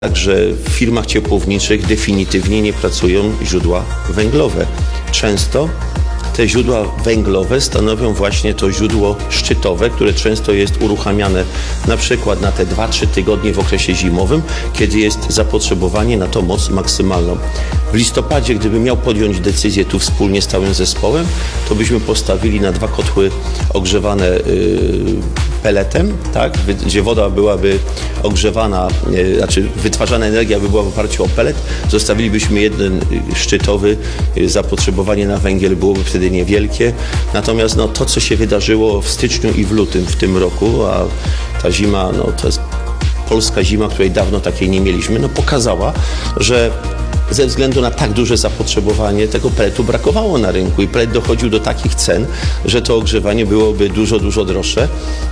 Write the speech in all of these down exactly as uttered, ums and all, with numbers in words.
Także w firmach ciepłowniczych definitywnie nie pracują źródła węglowe. Często te źródła węglowe stanowią właśnie to źródło szczytowe, które często jest uruchamiane na przykład na te dwa trzy tygodnie w okresie zimowym, kiedy jest zapotrzebowanie na tą moc maksymalną. W listopadzie, gdybym miał podjąć decyzję tu wspólnie z całym zespołem, to byśmy postawili na dwa kotły ogrzewane yy, peletem, tak, gdzie woda byłaby ogrzewana, yy, znaczy wytwarzana energia by była w oparciu o pelet. Zostawilibyśmy jeden szczytowy, yy, zapotrzebowanie na węgiel byłoby wtedy niewielkie. Natomiast no, to, co się wydarzyło w styczniu i w lutym w tym roku, a ta zima, no, to jest polska zima, której dawno takiej nie mieliśmy, no, pokazała, że ze względu na tak duże zapotrzebowanie tego peletu brakowało na rynku i pelet dochodził do takich cen, że to ogrzewanie byłoby dużo, dużo droższe.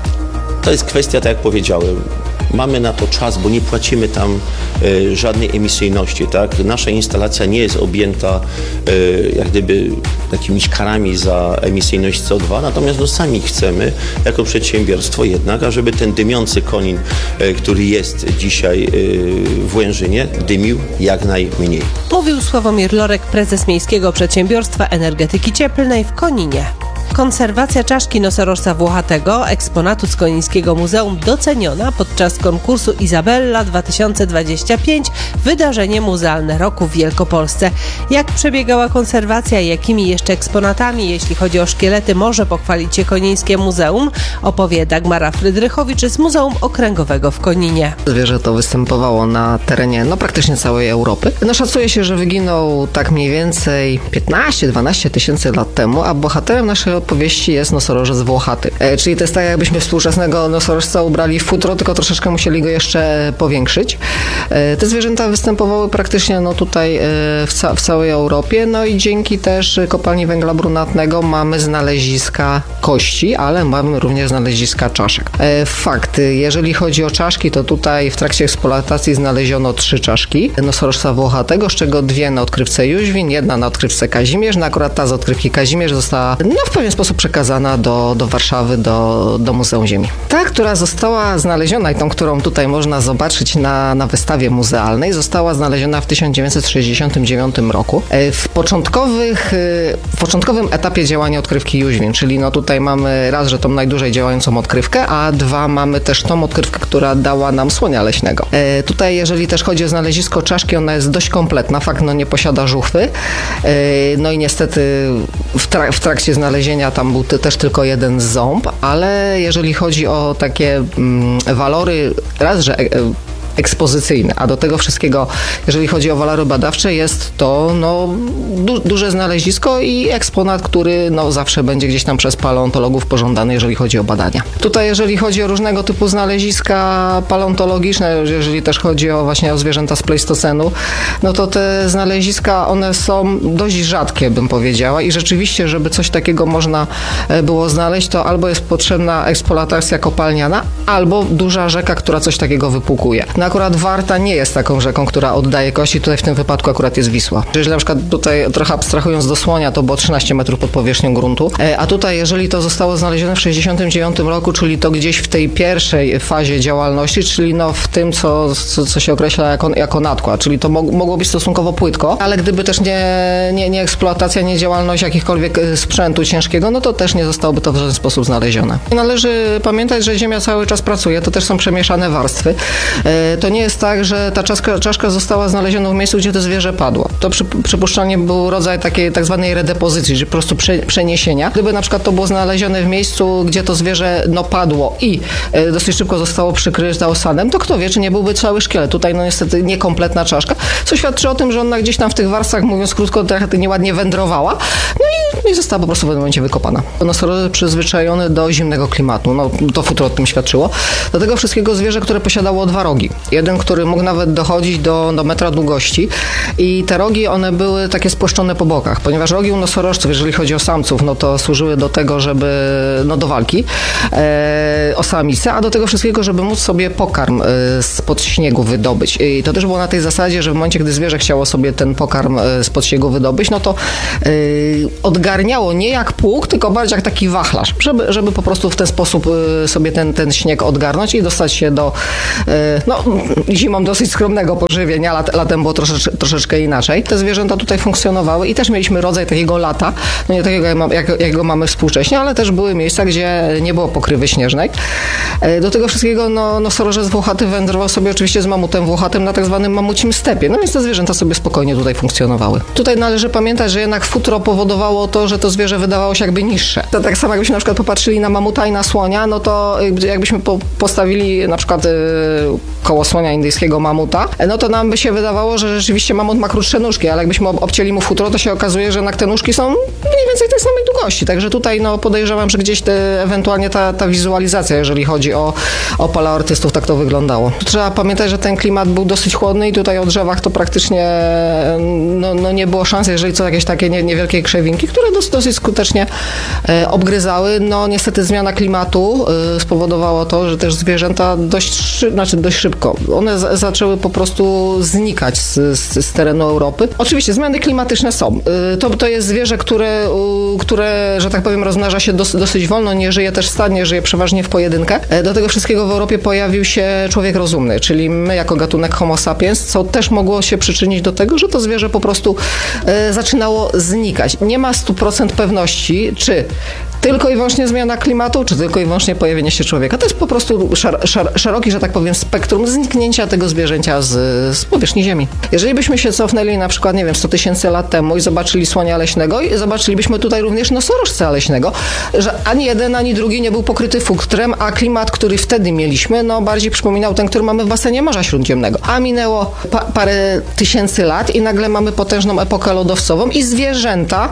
To jest kwestia, tak jak powiedziałem, mamy na to czas, bo nie płacimy tam y, żadnej emisyjności, tak? Nasza instalacja nie jest objęta y, jak gdyby takimiś karami za emisyjność C O dwa, natomiast no, sami chcemy jako przedsiębiorstwo jednak, ażeby ten dymiący konin, y, który jest dzisiaj y, w Łężynie, dymił jak najmniej. Mówił Sławomir Lorek, prezes Miejskiego Przedsiębiorstwa Energetyki Cieplnej w Koninie. Konserwacja czaszki nosorożca włochatego, eksponatu z Konińskiego Muzeum, doceniona podczas konkursu Izabella dwa tysiące dwudziesty piąty, wydarzenie muzealne roku w Wielkopolsce. Jak przebiegała konserwacja i jakimi jeszcze eksponatami, jeśli chodzi o szkielety, może pochwalić się Konińskie Muzeum, opowie Dagmara Frydrychowicz z Muzeum Okręgowego w Koninie. Zwierzę to występowało na terenie no, praktycznie całej Europy. No, szacuje się, że wyginął tak mniej więcej piętnaście do dwunastu tysięcy lat temu, a bohaterem naszej opowieści jest nosorożec włochaty. E, czyli to jest tak, jakbyśmy współczesnego nosorożca ubrali w futro, tylko troszeczkę musieli go jeszcze powiększyć. E, te zwierzęta występowały praktycznie no, tutaj e, w, ca- w całej Europie, no i dzięki też kopalni węgla brunatnego mamy znaleziska kości, ale mamy również znaleziska czaszek. E, fakt, jeżeli chodzi o czaszki, to tutaj w trakcie eksploatacji znaleziono trzy czaszki nosorożca włochatego, z czego dwie na odkrywce Jóźwin, jedna na odkrywce Kazimierz. No akurat ta z odkrywki Kazimierz została no, w pewien sposób przekazana do, do Warszawy, do, do Muzeum Ziemi. Ta, która została znaleziona i tą, którą tutaj można zobaczyć na, na wystawie muzealnej, została znaleziona w tysiąc dziewięćset sześćdziesiątym dziewiątym roku. W początkowych, w początkowym etapie działania odkrywki Jóźwin, czyli no tutaj mamy raz, że tą najdłużej działającą odkrywkę, a dwa mamy też tą odkrywkę, która dała nam słonia leśnego. E, tutaj, jeżeli też chodzi o znalezisko czaszki, ona jest dość kompletna. Fakt, no nie posiada żuchwy. E, no i niestety w, tra- w trakcie znalezienia tam był też tylko jeden ząb, ale jeżeli chodzi o takie mm, walory, raz, że e, ekspozycyjne, a do tego wszystkiego, jeżeli chodzi o walory badawcze, jest to no, du- duże znalezisko i eksponat, który no, zawsze będzie gdzieś tam przez paleontologów pożądany, jeżeli chodzi o badania. Tutaj, jeżeli chodzi o różnego typu znaleziska paleontologiczne, jeżeli też chodzi o właśnie o zwierzęta z Pleistocenu, no to te znaleziska, one są dość rzadkie, bym powiedziała, i rzeczywiście, żeby coś takiego można było znaleźć, to albo jest potrzebna eksploatacja kopalniana, albo duża rzeka, która coś takiego wypłukuje. No akurat Warta nie jest taką rzeką, która oddaje kości, tutaj w tym wypadku akurat jest Wisła. Jeżeli na przykład tutaj trochę abstrahując do Słonia, to było trzynaście metrów pod powierzchnią gruntu, a tutaj jeżeli to zostało znalezione w sześćdziesiątym dziewiątym roku, czyli to gdzieś w tej pierwszej fazie działalności, czyli no w tym, co, co, co się określa jako, jako nadkład, czyli to mog, mogło być stosunkowo płytko, ale gdyby też nie, nie, nie eksploatacja, nie działalność jakichkolwiek sprzętu ciężkiego, no to też nie zostałoby to w żaden sposób znalezione. Należy pamiętać, że Ziemia cały czas pracuje, to też są przemieszane warstwy. To nie jest tak, że ta czaszka, czaszka została znaleziona w miejscu, gdzie to zwierzę padło. To przy, przypuszczalnie był rodzaj takiej tak zwanej redepozycji, czyli po prostu prze, przeniesienia. Gdyby na przykład to było znalezione w miejscu, gdzie to zwierzę no, padło i e, dosyć szybko zostało przykryte osadem, to kto wie, czy nie byłby cały szkielet. Tutaj no niestety niekompletna czaszka, co świadczy o tym, że ona gdzieś tam w tych warstwach, mówiąc krótko, trochę nieładnie wędrowała, no i, i została po prostu w pewnym momencie wykopana. Nosorożec przyzwyczajony do zimnego klimatu, no to futro o tym świadczyło. Do tego wszystkiego zwierzę, które posiadało dwa rogi. Jeden, który mógł nawet dochodzić do, do metra długości i te rogi, one były takie spłaszczone po bokach, ponieważ rogi u nosorożców, jeżeli chodzi o samców, no to służyły do tego, żeby, no do walki e, o samicę, a do tego wszystkiego, żeby móc sobie pokarm e, spod śniegu wydobyć. I to też było na tej zasadzie, że w momencie, gdy zwierzę chciało sobie ten pokarm e, spod śniegu wydobyć, no to e, odgarniało nie jak pług, tylko bardziej jak taki wachlarz, żeby, żeby po prostu w ten sposób e, sobie ten, ten śnieg odgarnąć i dostać się do, e, no zimą dosyć skromnego pożywienia, lat, latem było troszeczkę, troszeczkę inaczej. Te zwierzęta tutaj funkcjonowały i też mieliśmy rodzaj takiego lata, no nie takiego jak, ma- jak, jak go mamy współcześnie, ale też były miejsca, gdzie nie było pokrywy śnieżnej. E, Do tego wszystkiego no, nosorożec włochaty wędrował sobie oczywiście z mamutem włochatym na tak zwanym mamucim stepie, no więc te zwierzęta sobie spokojnie tutaj funkcjonowały. Tutaj należy pamiętać, że jednak futro powodowało to, że to zwierzę wydawało się jakby niższe. To tak samo jakbyśmy na przykład popatrzyli na mamuta i na słonia, no to jakbyśmy po, postawili na przykład y, koło słonia indyjskiego mamuta, no to nam by się wydawało, że rzeczywiście mamut ma krótsze nóżki, ale jakbyśmy ob- obcięli mu futro, to się okazuje, że jednak te nóżki są mniej więcej tej samej długości. Także tutaj no, podejrzewam, że gdzieś te, ewentualnie ta, ta wizualizacja, jeżeli chodzi o, o paleoartystów, tak to wyglądało. Trzeba pamiętać, że ten klimat był dosyć chłodny i tutaj o drzewach to praktycznie no, no nie było szans, jeżeli co jakieś takie nie, niewielkie krzewinki, które dos, dosyć skutecznie e, obgryzały. No niestety zmiana klimatu e, spowodowało to, że też zwierzęta dość, szy, znaczy dość szybko, one z, zaczęły po prostu znikać z, z, z terenu Europy. Oczywiście zmiany klimatyczne są. E, to, to jest zwierzę, które, u, które, że tak powiem, rozmnaża się dos, dosyć wolno, nie żyje też stadnie, żyje przeważnie w pojedynkę. E, do tego wszystkiego w Europie pojawił się człowiek rozumny, czyli my jako gatunek Homo sapiens, co też mogło się przyczynić do tego, że to zwierzę po prostu e, zaczynało znikać. Nie ma stu procent pewności, czy tylko i wyłącznie zmiana klimatu, czy tylko i wyłącznie pojawienie się człowieka. To jest po prostu szar, szar, szeroki, że tak powiem, spektrum zniknięcia tego zwierzęcia z, z powierzchni Ziemi. Jeżeli byśmy się cofnęli na przykład, nie wiem, sto tysięcy lat temu i zobaczyli słonia leśnego i zobaczylibyśmy tutaj również nosorożca leśnego, że ani jeden, ani drugi nie był pokryty futrem, a klimat, który wtedy mieliśmy, no bardziej przypominał ten, który mamy w basenie Morza Śródziemnego. A minęło pa, parę tysięcy lat i nagle mamy potężną epokę lodowcową i zwierzęta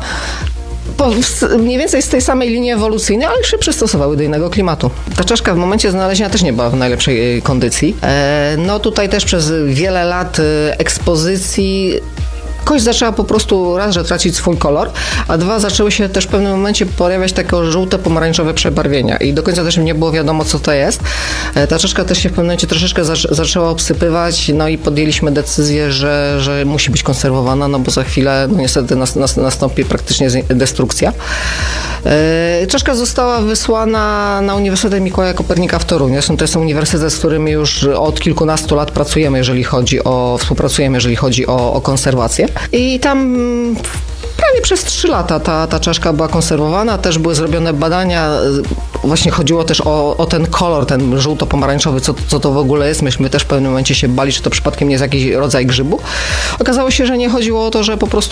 po, mniej więcej z tej samej linii ewolucyjnej, ale się przystosowały do innego klimatu. Ta czaszka w momencie znalezienia też nie była w najlepszej kondycji. E, no tutaj też przez wiele lat e, ekspozycji kość zaczęła po prostu raz, że tracić swój kolor, a dwa, zaczęły się też w pewnym momencie pojawiać takie żółte, pomarańczowe przebarwienia i do końca też nie było wiadomo, co to jest. Ta czaszka też się w pewnym momencie troszeczkę zac- zaczęła obsypywać, no i podjęliśmy decyzję, że, że musi być konserwowana, no bo za chwilę no niestety nas, nas, nastąpi praktycznie destrukcja. E, czaszka została wysłana na Uniwersytet Mikołaja Kopernika w Toruniu. Zresztą to jest uniwersytet, z którym już od kilkunastu lat pracujemy, jeżeli chodzi o, współpracujemy, jeżeli chodzi o, o konserwację. I tam prawie przez trzy lata ta, ta czaszka była konserwowana, też były zrobione badania, właśnie chodziło też o, o ten kolor, ten żółto-pomarańczowy, co, co to w ogóle jest. Myśmy też w pewnym momencie się bali, czy to przypadkiem nie jest jakiś rodzaj grzybu. Okazało się, że nie chodziło o to, że po prostu